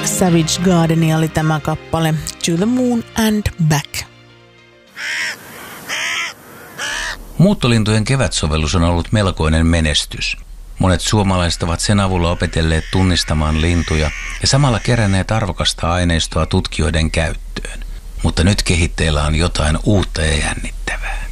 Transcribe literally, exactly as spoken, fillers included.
Savage Gardenia oli tämä kappale To the Moon and Back. Muuttolintujen kevätsovellus on ollut melkoinen menestys. Monet suomalaiset ovat sen avulla opetelleet tunnistamaan lintuja ja samalla keränneet arvokasta aineistoa tutkijoiden käyttöön. Mutta nyt kehitteillä on jotain uutta ja jännittävää.